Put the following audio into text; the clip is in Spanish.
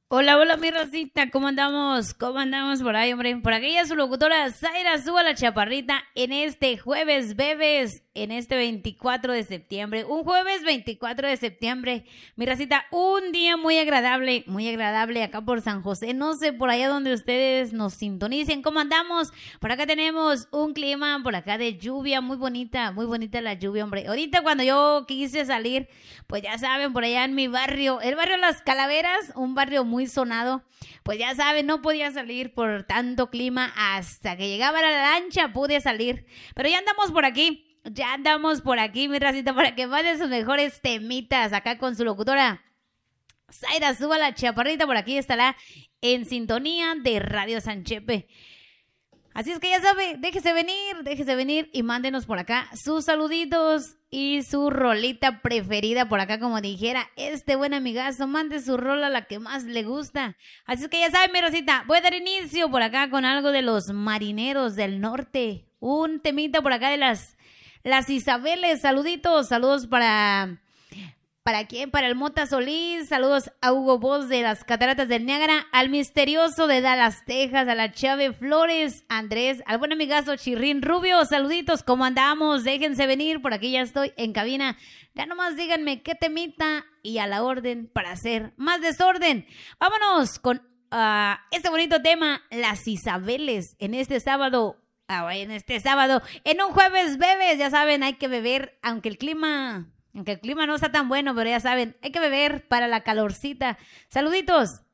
Hola, hola, mi racita, ¿cómo andamos? ¿Cómo andamos por ahí, hombre? Por aquí ya su locutora Zaira Suba la Chaparrita en este jueves, bebés, en este 24 de septiembre. Un jueves 24 de septiembre, mi racita, un día muy agradable acá por San José. No sé por allá donde ustedes nos sintonicen, ¿cómo andamos? Por acá tenemos un clima por acá de lluvia, muy bonita la lluvia, hombre. Ahorita cuando yo quise salir, pues ya saben, por allá en mi barrio, el barrio Las Calaveras, un barrio muy sonado, pues ya saben, no podía salir por tanto clima hasta que llegaba la lancha, pude salir. Pero ya andamos por aquí, mi racita, para que manden sus mejores temitas acá con su locutora. Zaira Suba la Chaparrita, por aquí estará en sintonía de Radio Sanchepe. Así es que ya sabe, déjese venir y mándenos por acá sus saluditos y su rolita preferida por acá, como dijera este buen amigazo, mande su rola la que más le gusta. Así es que ya sabe, mi Rosita, voy a dar inicio por acá con algo de los Marineros del Norte, un temita por acá de las Isabeles, saludos ¿para quién? Para el Mota Solís, saludos a Hugo Boss de las Cataratas del Niágara, al Misterioso de Dallas, Texas, a la Chave Flores, Andrés, al buen amigazo Chirrín Rubio, saluditos, ¿cómo andamos? Déjense venir, por aquí ya estoy en cabina, ya nomás díganme qué temita y a la orden para hacer más desorden. Vámonos con este bonito tema, las Isabeles, en este sábado, en un jueves bebes, ya saben, hay que beber, aunque el clima no está tan bueno, pero ya saben, hay que beber para la calorcita. Saluditos.